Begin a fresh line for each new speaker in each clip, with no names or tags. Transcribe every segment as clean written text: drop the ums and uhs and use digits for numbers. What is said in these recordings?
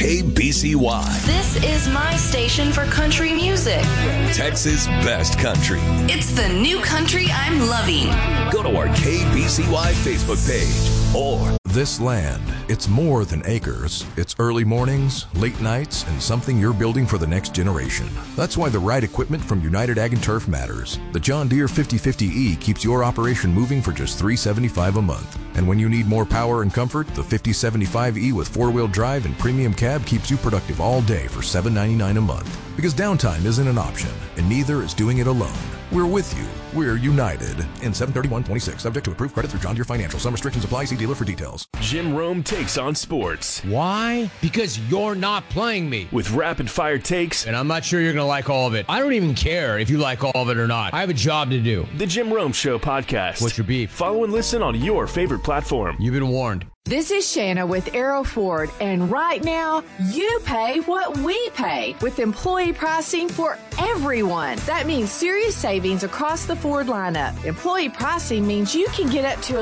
KBCY.
This is my station for country music.
Texas' best country.
It's the new country I'm loving.
Go to our KBCY Facebook page or
This land, it's more than acres. It's early mornings, late nights, and something you're building for the next generation. That's why the right equipment from United Ag and Turf matters. The John Deere 5050E keeps your operation moving for just $375 a month. And when you need more power and comfort, the 5075E with four-wheel drive and premium cab keeps you productive all day for $799 a month. Because downtime isn't an option, and neither is doing it alone. We're with you. We're united. In 7/31/26, subject to approved credit through John Deere Financial. Some restrictions apply. See dealer for details.
Jim Rome takes on sports.
Why? Because you're not playing me.
With rapid-fire takes.
And I'm not sure you're going to like all of it. I don't even care if you like all of it or not. I have a job to do.
The Jim Rome Show podcast.
What's your beef?
Follow and listen on your favorite platform.
You've been warned.
This is Shanna with Arrow Ford, and right now, you pay what we pay with employee pricing for everyone. That means serious savings across the Ford lineup. Employee pricing means you can get up to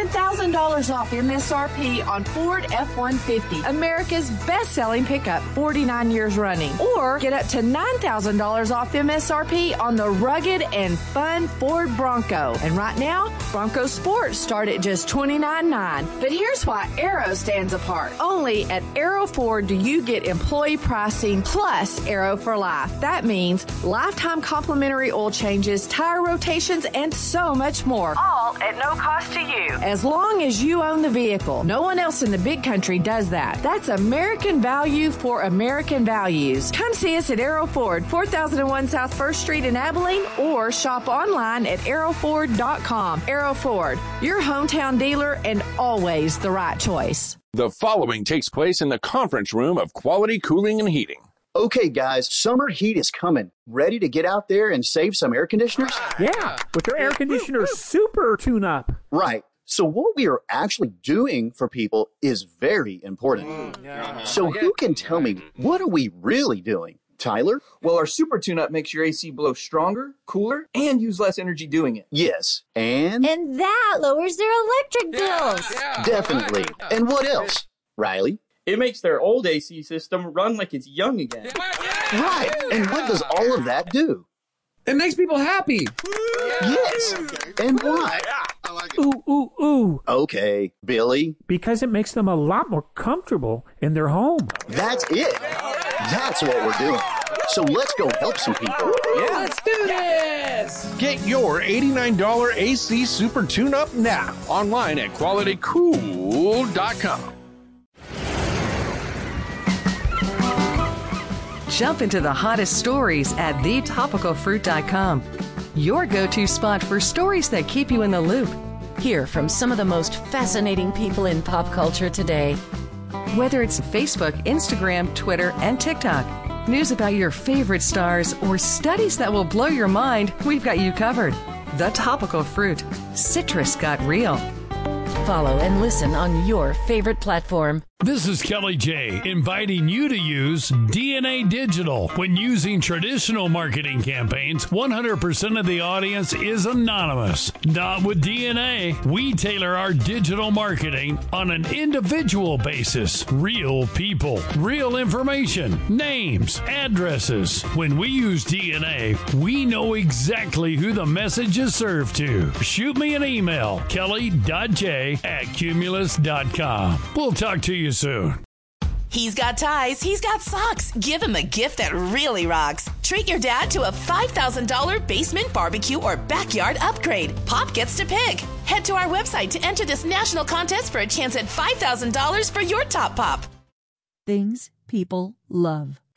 $11,000 off MSRP on Ford F-150, America's best-selling pickup, 49 years running. Or get up to $9,000 off MSRP on the rugged and fun Ford Bronco. And right now, Bronco Sports start at just $29,900. But here's why Arrow stands apart. Only at Arrow Ford do you get employee pricing plus Arrow for life. That means lifetime complimentary oil changes, tire rotations, and so much more. All at no cost to you. As long as you own the vehicle. No one else in the big country does that. That's American value for American values. Come see us at Arrow Ford, 4001 South 1st Street in Abilene, or shop online at arrowford.com. Arrow Ford, your hometown dealer and always the right choice.
The following takes place in the conference room of Quality Cooling and Heating.
Okay, guys, summer heat is coming. Ready to get out there and save some air conditioners?
Yeah, with their air conditioner super tune-up.
Right. So what we are actually doing for people is very important. So who can tell me, what are we really doing? Tyler?
Well, our super tune-up makes your AC blow stronger, cooler, and use less energy doing it.
Yes, and
that lowers their electric bills.
Definitely. And what else? Riley?
It makes their old AC system run like it's young again.
Right. And what does all of that do?
It makes people happy.
Yes. And why?
I like it. Ooh, ooh, ooh.
Okay, Billy?
Because it makes them a lot more comfortable in their home.
That's it. That's what we're doing. So let's go help some people.
Yeah, let's do this.
Get your $89 AC Super Tune-Up now. Online at QualityCool.com.
Jump into the hottest stories at thetopicalfruit.com. Your go-to spot for stories that keep you in the loop.
Hear from some of the most fascinating people in pop culture today.
Whether it's Facebook, Instagram, Twitter, and TikTok, news about your favorite stars, or studies that will blow your mind, we've got you covered. The Topical Fruit. Citrus got real.
Follow and listen on your favorite platform.
This is Kelly J, inviting you to use DNA Digital. When using traditional marketing campaigns, 100% of the audience is anonymous. Not with DNA. We tailor our digital marketing on an individual basis. Real people, real information, names, addresses. When we use DNA, we know exactly who the message is served to. Shoot me an email, kelly.j@cumulus.com. We'll talk to you soon.
He's got ties, he's got socks. Give him a gift that really rocks. Treat your dad to a $5,000 basement barbecue or backyard upgrade. Pop gets to pick. Head to our website to enter this national contest for a chance at $5,000 for your top pop.
Things people love.